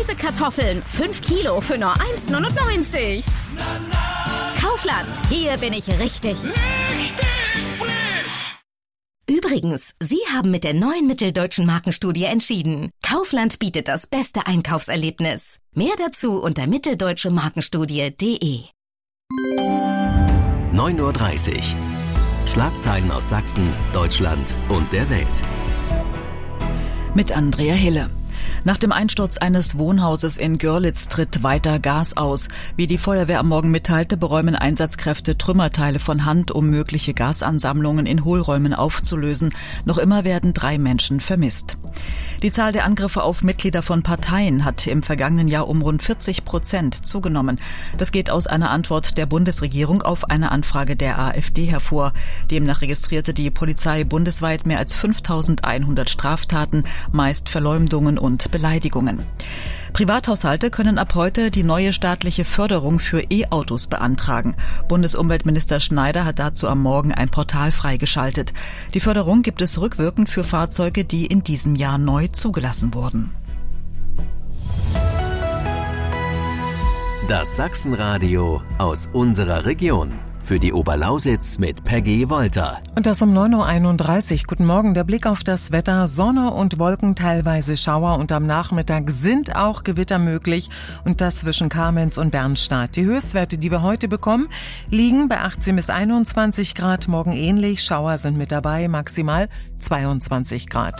Käsekartoffeln, 5 Kilo für nur 1,99. Kaufland, hier bin ich richtig. Übrigens, Sie haben mit der neuen Mitteldeutschen Markenstudie entschieden. Kaufland bietet das beste Einkaufserlebnis. Mehr dazu unter mitteldeutschemarkenstudie.de. 9:30 Uhr. Schlagzeilen aus Sachsen, Deutschland und der Welt. Mit Andrea Hille. Nach dem Einsturz eines Wohnhauses in Görlitz tritt weiter Gas aus. Wie die Feuerwehr am Morgen mitteilte, beräumen Einsatzkräfte Trümmerteile von Hand, um mögliche Gasansammlungen in Hohlräumen aufzulösen. Noch immer werden 3 Menschen vermisst. Die Zahl der Angriffe auf Mitglieder von Parteien hat im vergangenen Jahr um rund 40% zugenommen. Das geht aus einer Antwort der Bundesregierung auf eine Anfrage der AfD hervor. Demnach registrierte die Polizei bundesweit mehr als 5.100 Straftaten, meist Verleumdungen und Beleidigungen. Privathaushalte können ab heute die neue staatliche Förderung für E-Autos beantragen. Bundesumweltminister Schneider hat dazu am Morgen ein Portal freigeschaltet. Die Förderung gibt es rückwirkend für Fahrzeuge, die in diesem Jahr neu zugelassen wurden. Das Sachsenradio aus unserer Region. Für die Oberlausitz mit Peggy Wolter. Und das um 9:31 Uhr. Guten Morgen. Der Blick auf das Wetter. Sonne und Wolken, teilweise Schauer und am Nachmittag sind auch Gewitter möglich. Und das zwischen Kamenz und Bernstadt. Die Höchstwerte, die wir heute bekommen, liegen bei 18 bis 21 Grad. Morgen ähnlich. Schauer sind mit dabei. Maximal 22 Grad.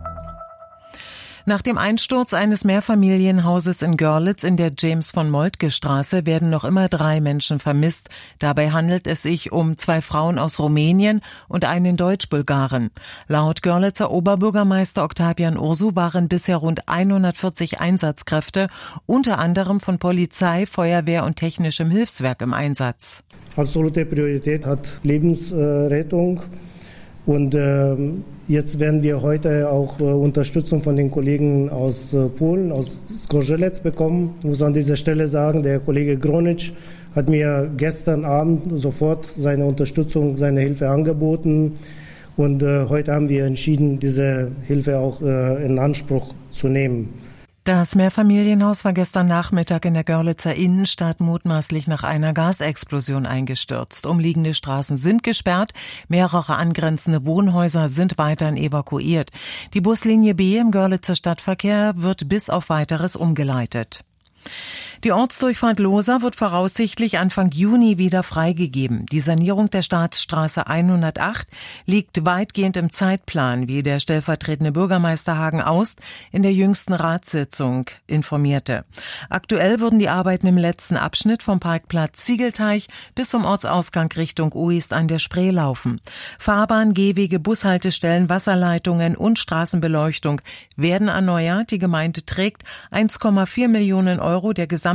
Nach dem Einsturz eines Mehrfamilienhauses in Görlitz in der James-von-Moltke-Straße werden noch immer 3 Menschen vermisst. Dabei handelt es sich um 2 Frauen aus Rumänien und einen Deutsch-Bulgaren. Laut Görlitzer Oberbürgermeister Octavian Ursu waren bisher rund 140 Einsatzkräfte, unter anderem von Polizei, Feuerwehr und technischem Hilfswerk im Einsatz. Absolute Priorität hat Lebensrettung. Und jetzt werden wir heute auch Unterstützung von den Kollegen aus Polen, aus Zgorzelec bekommen. Ich muss an dieser Stelle sagen, der Kollege Gronitsch hat mir gestern Abend sofort seine Unterstützung, seine Hilfe angeboten. Und heute haben wir entschieden, diese Hilfe auch in Anspruch zu nehmen. Das Mehrfamilienhaus war gestern Nachmittag in der Görlitzer Innenstadt mutmaßlich nach einer Gasexplosion eingestürzt. Umliegende Straßen sind gesperrt, mehrere angrenzende Wohnhäuser sind weiterhin evakuiert. Die Buslinie B im Görlitzer Stadtverkehr wird bis auf Weiteres umgeleitet. Die Ortsdurchfahrt Lohsa wird voraussichtlich Anfang Juni wieder freigegeben. Die Sanierung der Staatsstraße 108 liegt weitgehend im Zeitplan, wie der stellvertretende Bürgermeister Hagen-Aust in der jüngsten Ratssitzung informierte. Aktuell würden die Arbeiten im letzten Abschnitt vom Parkplatz Ziegelteich bis zum Ortsausgang Richtung Uist an der Spree laufen. Fahrbahn, Gehwege, Bushaltestellen, Wasserleitungen und Straßenbeleuchtung werden erneuert. Die Gemeinde trägt 1,4 Millionen Euro der Gesamtkosten.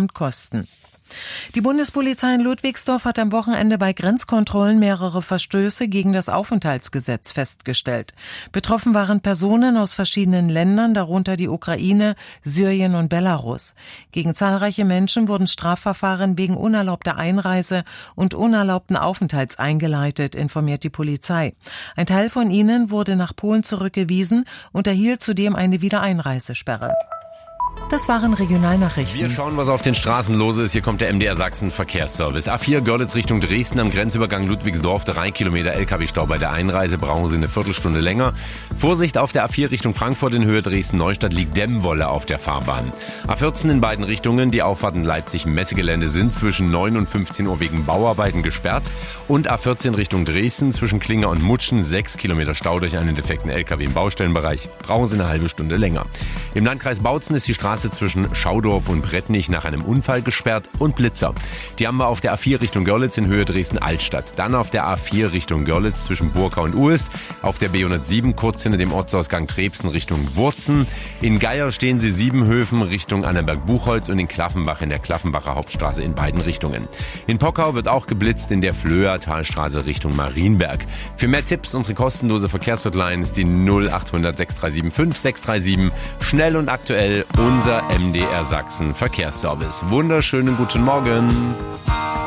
Die Bundespolizei in Ludwigsdorf hat am Wochenende bei Grenzkontrollen mehrere Verstöße gegen das Aufenthaltsgesetz festgestellt. Betroffen waren Personen aus verschiedenen Ländern, darunter die Ukraine, Syrien und Belarus. Gegen zahlreiche Menschen wurden Strafverfahren wegen unerlaubter Einreise und unerlaubten Aufenthalts eingeleitet, informiert die Polizei. Ein Teil von ihnen wurde nach Polen zurückgewiesen und erhielt zudem eine Wiedereinreisesperre. Das waren Regionalnachrichten. Wir schauen, was auf den Straßen los ist. Hier kommt der MDR Sachsen Verkehrsservice. A4 Görlitz Richtung Dresden am Grenzübergang Ludwigsdorf. 3 Kilometer LKW-Stau bei der Einreise. Brauchen Sie eine Viertelstunde länger. Vorsicht auf der A4 Richtung Frankfurt in Höhe Dresden-Neustadt liegt Dämmwolle auf der Fahrbahn. A14 in beiden Richtungen. Die Auffahrt in Leipzig-Messegelände sind zwischen 9 und 15 Uhr wegen Bauarbeiten gesperrt. Und A14 Richtung Dresden zwischen Klinger und Mutschen 6 Kilometer Stau durch einen defekten LKW im Baustellenbereich. Brauchen Sie eine halbe Stunde länger. Im Landkreis Bautzen ist die Straße zwischen Schaudorf und Brettnich nach einem Unfall gesperrt und Blitzer. Die haben wir auf der A4 Richtung Görlitz in Höhe Dresden-Altstadt. Dann auf der A4 Richtung Görlitz zwischen Burka und Uist. Auf der B107 kurz hinter dem Ortsausgang Trebsen Richtung Wurzen. In Geier stehen Sie Siebenhöfen Richtung Annaberg-Buchholz und in Klaffenbach in der Klaffenbacher Hauptstraße in beiden Richtungen. In Pockau wird auch geblitzt in der Flöher Talstraße Richtung Marienberg. Für mehr Tipps unsere kostenlose Verkehrshotline ist die 0800 6375 637. Schnell und aktuell unser MDR Sachsen Verkehrsservice. Wunderschönen guten Morgen.